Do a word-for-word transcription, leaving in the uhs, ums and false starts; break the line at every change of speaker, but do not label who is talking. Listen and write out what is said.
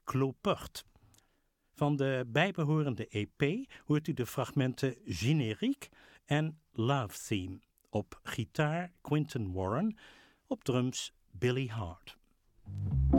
Cloporte. Van de bijbehorende E P hoort u de fragmenten Générique en Love Theme. Op gitaar Quinton Warren, op drums Billy Hart.